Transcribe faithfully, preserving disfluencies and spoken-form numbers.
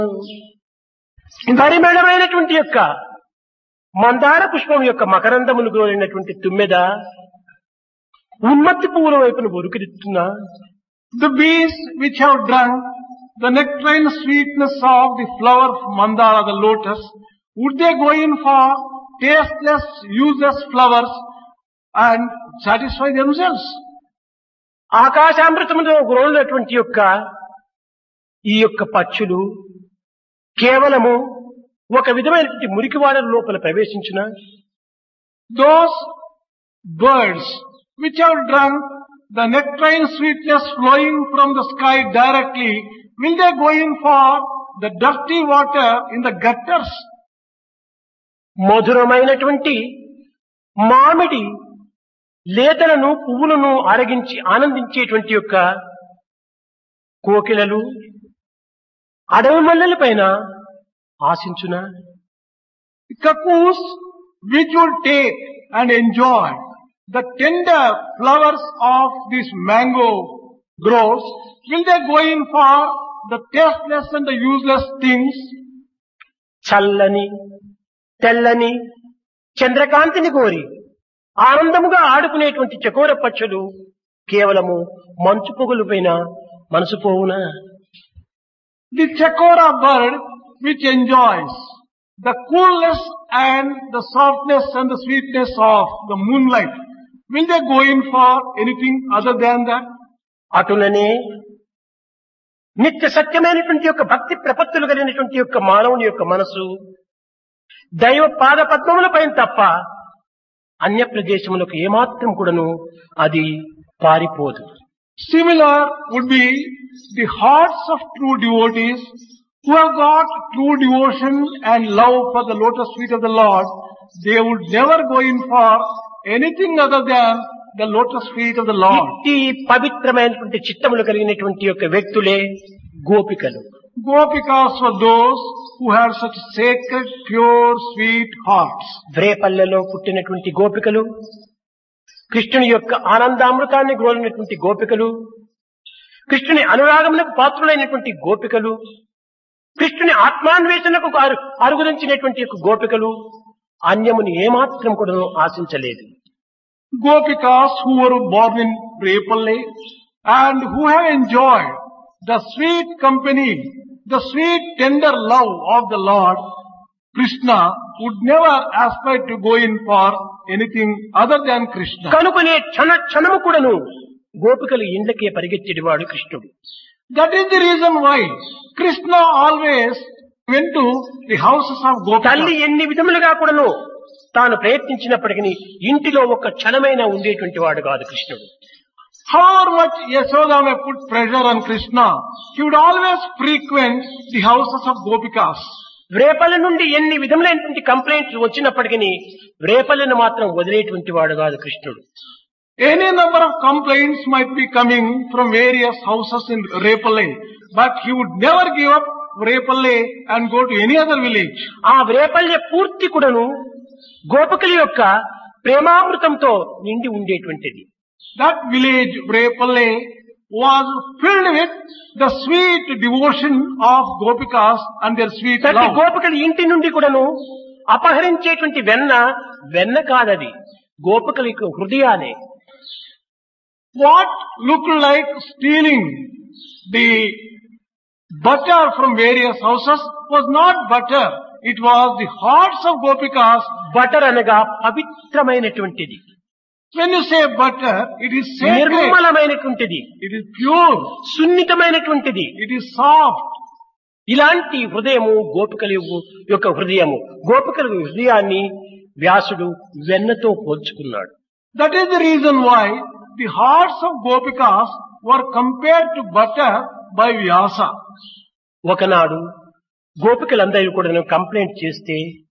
పరిమళమైనటువంటి యొక్క మందార పుష్పం యొక్క మకరందమును గోరినటువంటి తుమ్మెద ఉన్మత్తి పువ్వుల వైపును ఉరుకుతున్నా The bees which have drunk the nectarine sweetness of the flower of mandara, the lotus, would they go in for tasteless, useless flowers and satisfy themselves? ఆకాశామృతముతో గ్రోలినటువంటి యొక్క ఈ యొక్క పక్షులు కేవలము ఒక విధమైనటువంటి మురికివాడల లోపల ప్రవేశించిన Those birds which have drunk the nectarine sweetness flowing from the sky directly, will they go in for the dirty water in the gutters? మధురమైనటువంటి మామిడి లేతలను పువ్వులను ఆరగించి ఆనందించేటువంటి యొక్క కోకిలలు అడవి మల్లెల పైన ఆశించున The cuckoos which would take and enjoy the tender flowers of these mango groves, will they go in for the tasteless and the useless things? చల్లని తెల్లని చంద్రకాంతిని కోరి ఆనందముగా ఆడుకునేటువంటి చకోర పక్షులు కేవలము మంచు పొగులు పైన మనసు పోవునా The chakora bird which enjoys the coolness and the softness and the sweetness of the moonlight, will they go in for anything other than that? అటులనే నిత్య సత్యమైనటువంటి యొక్క భక్తి ప్రపత్తులు కలిగినటువంటి యొక్క మానవుని యొక్క మనసు దైవ పాద పద్మముల పైన తప్ప అన్య ప్రదేశములకు ఏమాత్రం కూడాను అది పారిపోదు. Similar would be the hearts of true devotees who have got true devotion and love for the lotus feet of the Lord. They would never go in for anything other than the lotus feet of the Lord. ఇట్టి పవిత్రమైనటువంటి చిత్తములు కలిగినటువంటి యొక్క వ్యక్తులే గోపికలు. Gopikas were those who had such sacred, pure, sweet hearts. వ్రేపల్లెలో పుట్టినటువంటి గోపికలు, కృష్ణుని యొక్క ఆనందామృతాన్ని గ్రోలినటువంటి గోపికలు, కృష్ణుని అనురాగమునకు పాత్రులైనటువంటి గోపికలు, కృష్ణుని ఆత్మాన్వేషణకు అరు- అరుగుదించినటువంటి యొక్క గోపికలు అన్యముని ఏమాత్రం కూడా ఆశించలేదు. Gopikas who were born in Repalle and who have enjoyed the sweet company, the sweet tender love of the Lord, Krishna, would never aspire to go in for anything other than Krishna. కనుకనే క్షణ క్షణము కూడాను గోపికలు ఇండ్లకే పరిగెత్తేవాడు కృష్ణుడు. That is the reason why Krishna always went to the houses of తల్లి Gopikas. ఎన్ని విధములుగా కూడాను తాను ప్రయత్నించినప్పటికీ ఇంటిలో ఒక్క క్షణమైనా ఉండేటువంటి వాడు కాదు కృష్ణుడు. However much Yashoda may put pressure on Krishna, he would always frequent the houses of Gopikas. వ్రేపల్లి నుండి ఎన్ని విధములైనటువంటి కంప్లైంట్స్ వచ్చినప్పటికీ వ్రేపల్లిని మాత్రం వదిలేటువంటి వాడు కాదు కృష్ణుడు. Any number of complaints might be coming from various houses in Repalle, but he would never give up Repalle and go to any other village. ఆ వ్రేపల్లి పూర్తి కూడాను గోపికల యొక్క ప్రేమామృతంతో నిండి ఉండేటువంటిది. That village, Repalle, was filled with the sweet devotion of Gopikas and their sweet ప్రతి love. గోపికల ఇంటి నుండి కూడాను అపహరించేటువంటి వెన్న వెన్న కాదది, గోపికల యొక్క హృదయాలే. What looked like stealing the butter from various houses was not butter. It was the hearts of Gopikas. Butter అనగా పవిత్రమైనటువంటిది, When you say butter, it is sacred. నిర్మలమైనటువంటిది, It is pure. సున్నితమైనటువంటిది. It is soft. ఇలాంటి హృదయము గోపికల యొక్క హృదయము. గోపికల హృదయాన్ని వ్యాసుడు వెన్నతో పోల్చుకున్నాడు. That is the reason why the hearts of Gopikas were compared to butter by Vyasa. ఒకనాడు గోపికలందరూ కూడా కంప్లైంట్ చేస్తే